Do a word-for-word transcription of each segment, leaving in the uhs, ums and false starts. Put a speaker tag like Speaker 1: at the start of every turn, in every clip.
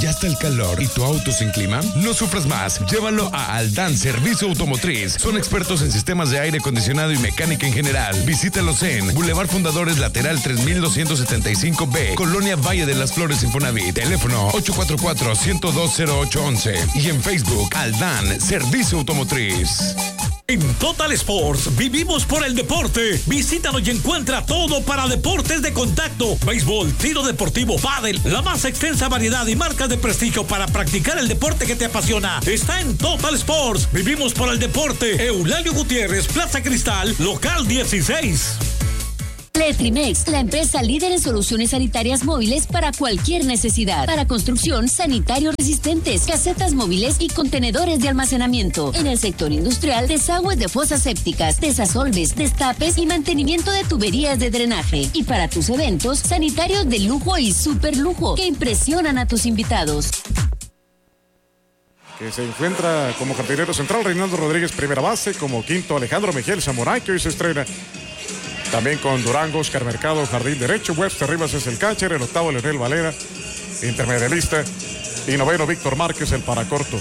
Speaker 1: ¿Ya está el calor y tu auto sin clima? No sufras más. Llévalo a Aldán Servicio Automotriz. Son expertos en sistemas de aire acondicionado y mecánica en general. Visítalos en Boulevard Fundadores Lateral tres mil doscientos setenta y cinco B, Colonia Valle de las Flores, Infonavit. Teléfono ocho cuatro cuatro, uno cero dos, cero ocho uno uno y en Facebook Aldán Servicio Automotriz.
Speaker 2: En Total Sports vivimos por el deporte. Visítanos y encuentra todo para deportes de contacto: béisbol, tiro deportivo, pádel, la más extensa variedad y marcas de prestigio para practicar el deporte que te apasiona. Está en Total Sports. Vivimos por el deporte. Eulalio Gutiérrez, Plaza Cristal, local dieciséis.
Speaker 3: Letrimex, la empresa líder en soluciones sanitarias móviles para cualquier necesidad. Para construcción, sanitarios resistentes, casetas móviles y contenedores de almacenamiento. En el sector industrial, desagües de fosas sépticas, desasolves, destapes y mantenimiento de tuberías de drenaje. Y para tus eventos, sanitarios de lujo y super lujo que impresionan a tus invitados.
Speaker 4: Que se encuentra como jardinero central Reinaldo Rodríguez, primera base, como quinto Alejandro Mejía Samurai, que hoy se estrena. También con Durango, Oscar Mercado, jardín derecho. Webster Rivas es el catcher. El octavo, Leonel Valera, intermedialista. Y noveno, Víctor Márquez, el paracorto.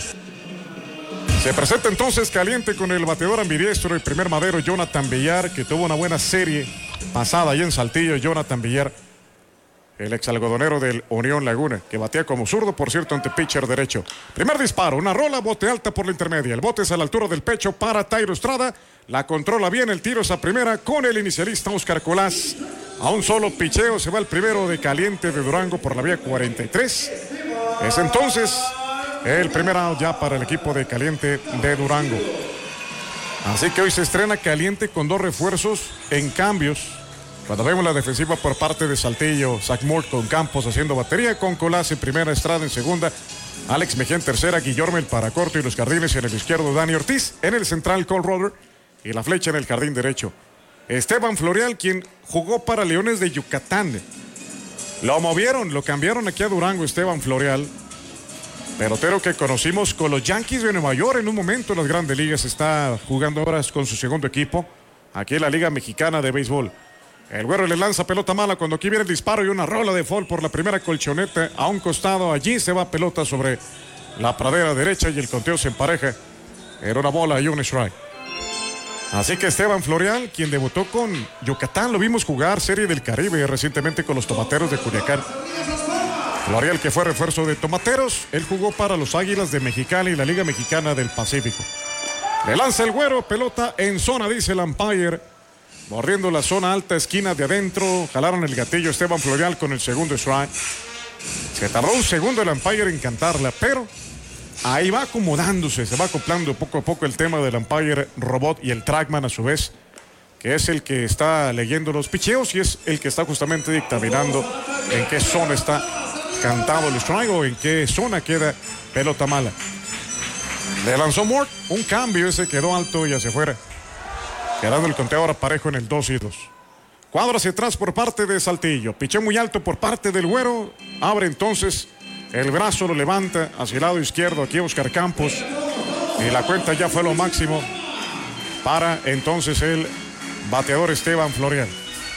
Speaker 4: Se presenta entonces caliente con el bateador ambidiestro, el primer madero, Jonathan Villar, que tuvo una buena serie pasada ahí en Saltillo. Jonathan Villar, el exalgodonero del Unión Laguna, que batea como zurdo, por cierto, ante pitcher derecho. Primer disparo, una rola, bote alta por la intermedia. El bote es a la altura del pecho para Tairo Estrada. La controla bien, el tiro es a primera con el inicialista Oscar Colás. A un solo picheo se va el primero de caliente de Durango por la vía cuarenta y tres. Es entonces el primer out ya para el equipo de caliente de Durango. Así que hoy se estrena caliente con dos refuerzos en cambios. Cuando vemos la defensiva por parte de Saltillo, Zach Moore con Campos haciendo batería, con Colás en primera, Estrada en segunda, Alex Mejía en tercera, Guillorme el paracorto y los jardines en el izquierdo, Dani Ortiz en el central, Cole Roder y la flecha en el jardín derecho. Esteban Florial, quien jugó para Leones de Yucatán. Lo movieron, lo cambiaron aquí a Durango, Esteban Florial. Pelotero que conocimos con los Yankees de Nueva York en un momento en las Grandes Ligas. Está jugando ahora con su segundo equipo aquí en la Liga Mexicana de Béisbol. El güero le lanza pelota mala cuando aquí viene el disparo y una rola de foul por la primera colchoneta a un costado. Allí se va pelota sobre la pradera derecha y el conteo se empareja. Era una bola y un strike. Así que Esteban Florial, quien debutó con Yucatán, lo vimos jugar Serie del Caribe recientemente con los Tomateros de Culiacán. Florial, que fue refuerzo de Tomateros, él jugó para los Águilas de Mexicali y la Liga Mexicana del Pacífico. Le lanza el güero, pelota en zona, dice el umpire. Mordiendo la zona alta, esquina de adentro. Jalaron el gatillo Esteban Florial con el segundo strike. Se tardó un segundo el umpire en cantarla, pero ahí va acomodándose, se va acoplando poco a poco el tema del umpire robot y el trackman a su vez, que es el que está leyendo los picheos y es el que está justamente dictaminando en qué zona está cantado el strike o en qué zona queda pelota mala. Le lanzó Moore, un cambio, ese quedó alto y hacia afuera. Quedando el conteo ahora parejo en el dos y dos. Cuadro hacia atrás por parte de Saltillo. Pichó muy alto por parte del güero. Abre entonces el brazo, lo levanta hacia el lado izquierdo. Aquí Oscar Campos. Y la cuenta ya fue lo máximo para entonces el bateador Esteban Florial.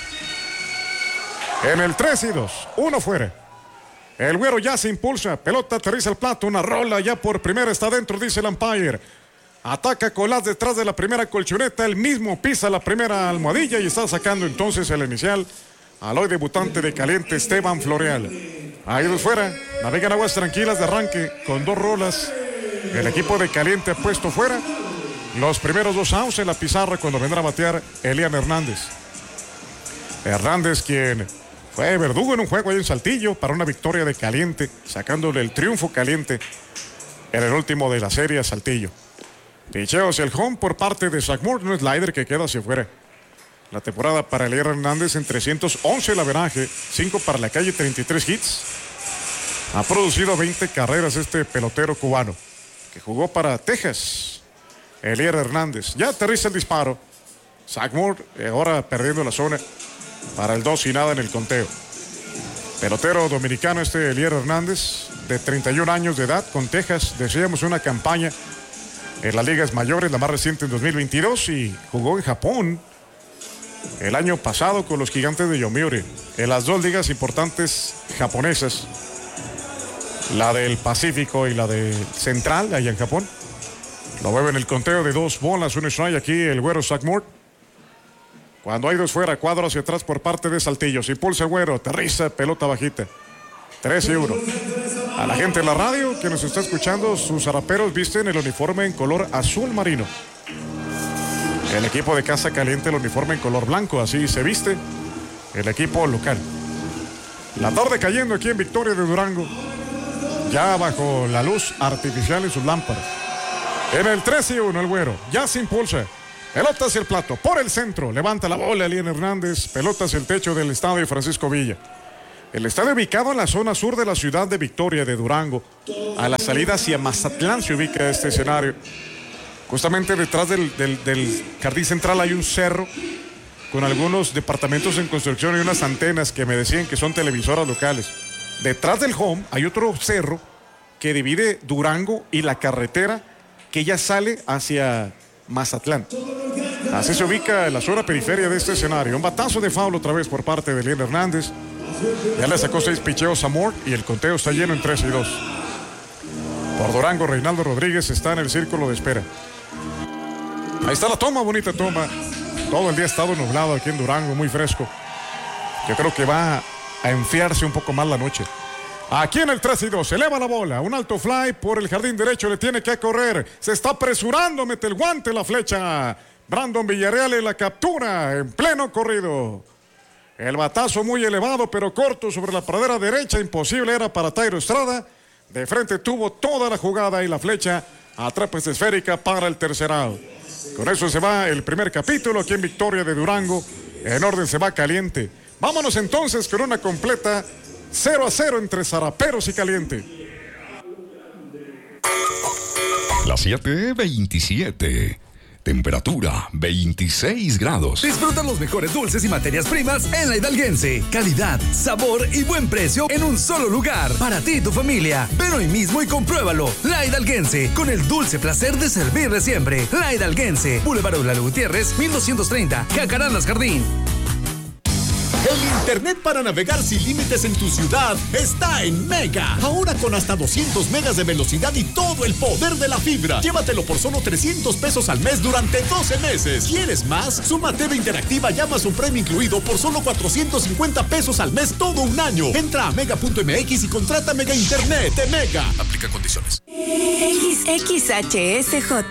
Speaker 4: En el tres y dos. Uno fuera. El güero ya se impulsa. Pelota aterriza al plato. Una rola ya por primera. Está dentro, dice el umpire. Ataca Colás detrás de la primera colchoneta, él mismo pisa la primera almohadilla y está sacando entonces el inicial al hoy debutante de caliente Esteban Florial. Ahí dos fuera, navegan aguas tranquilas de arranque con dos rolas. El equipo de caliente ha puesto fuera los primeros dos outs en la pizarra cuando vendrá a batear Elian Hernández. Hernández, quien fue verdugo en un juego ahí en Saltillo para una victoria de caliente, sacándole el triunfo caliente en el último de la serie a Saltillo. Picheo hacia el home por parte de Zach Moore, un slider que queda hacia afuera. La temporada para Elian Hernández en trescientos once el averaje, cinco para la calle, treinta y tres hits. Ha producido veinte carreras este pelotero cubano que jugó para Texas. Elian Hernández, ya aterriza el disparo. Zach Moore ahora perdiendo la zona para el dos y nada en el conteo. Pelotero dominicano este Elian Hernández, de treinta y un años de edad, con Texas. Decíamos una campaña en las ligas mayores, la más reciente en dos mil veintidós, y jugó en Japón el año pasado con los Gigantes de Yomiuri, en las dos ligas importantes japonesas. la del Pacífico y la del Central, allá en Japón. Lo mueve en el conteo de dos bolas, un strike aquí el güero Zach Moore. Cuando hay dos fuera, cuadro hacia atrás por parte de Saltillo. Se impulsa el güero, aterriza, pelota bajita. tres y uno. A la gente de la radio que nos está escuchando, sus zaraperos visten el uniforme en color azul marino. El equipo de Casa Caliente el uniforme en color blanco, así se viste el equipo local. La tarde cayendo aquí en Victoria de Durango, ya bajo la luz artificial en sus lámparas. En el tres y uno el güero, ya se impulsa. Pelota hacia el plato, por el centro, levanta la bola Elian Hernández, pelota hacia el techo del estadio Francisco Villa. El estadio ubicado en la zona sur de la ciudad de Victoria de Durango, a la salida hacia Mazatlán se ubica este escenario. Justamente detrás del, del, del jardín central hay un cerro con algunos departamentos en construcción y unas antenas que me decían que son televisoras locales. Detrás del home hay otro cerro que divide Durango y la carretera que ya sale hacia Mazatlán. Así se ubica en la zona periferia de este escenario. Un batazo de foul otra vez por parte de Elian Hernández. Ya le sacó seis picheos a Moore y el conteo está lleno en tres y dos. Por Durango, Reinaldo Rodríguez está en el círculo de espera. Ahí está la toma, bonita toma. Todo el día ha estado nublado aquí en Durango, muy fresco. Yo creo que va a enfriarse un poco más la noche. Aquí en el tres y dos, eleva la bola, un alto fly por el jardín derecho, le tiene que correr. Se está apresurando, mete el guante, la flecha. Brandon Villarreal en la captura, en pleno corrido. El batazo muy elevado, pero corto sobre la pradera derecha, imposible era para Tairo Estrada. De frente tuvo toda la jugada y la flecha atrapa esférica para el tercer out. Con eso se va el primer capítulo aquí en Victoria de Durango. En orden se va Caliente. Vámonos entonces con una completa cero a cero entre Zaraperos y Caliente.
Speaker 1: Las siete veintisiete. Temperatura veintiséis grados.
Speaker 5: Disfruta los mejores dulces y materias primas en La Hidalguense. Calidad, sabor y buen precio en un solo lugar. Para ti y tu familia. Ven hoy mismo y compruébalo. La Hidalguense, con el dulce placer de servirle siempre. La Hidalguense, Boulevard Eulalia Gutiérrez, mil doscientos treinta, Jacarandas Jardín.
Speaker 6: El internet para navegar sin límites en tu ciudad está en Mega. Ahora con hasta doscientos megas de velocidad y todo el poder de la fibra. Llévatelo por solo trescientos pesos al mes durante doce meses. ¿Quieres más? Suma T V Interactiva y Amazon Prime incluido por solo cuatrocientos cincuenta pesos al mes todo un año. Entra a mega punto m x y contrata Mega Internet de Mega. Aplica condiciones.
Speaker 7: X X H S J